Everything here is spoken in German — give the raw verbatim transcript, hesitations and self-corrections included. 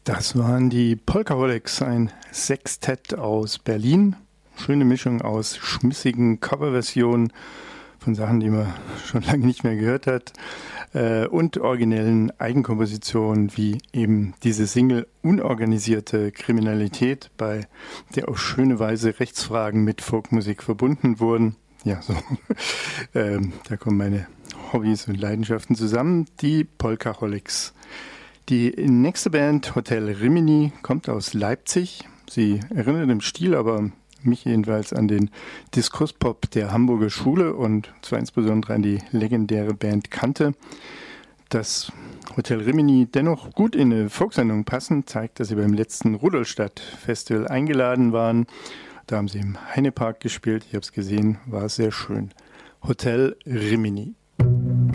Das waren die Polkaholics, ein Sextett aus Berlin. Schöne Mischung aus schmissigen Coverversionen von Sachen, die man schon lange nicht mehr gehört hat, äh, und originellen Eigenkompositionen, wie eben diese Single Unorganisierte Kriminalität, bei der auf schöne Weise Rechtsfragen mit Folkmusik verbunden wurden. Ja, so. ähm, da kommen meine Hobbys und Leidenschaften zusammen. Die Polkaholics. Die nächste Band, Hotel Rimini, kommt aus Leipzig. Sie erinnert im Stil aber mich jedenfalls an den Diskurspop der Hamburger Schule und zwar insbesondere an die legendäre Band Kante. Dass Hotel Rimini dennoch gut in eine Folksendung passen, zeigt, dass sie beim letzten Rudolstadt-Festival eingeladen waren. Da haben sie im Heinepark gespielt. Ich habe es gesehen, war sehr schön. Hotel Rimini.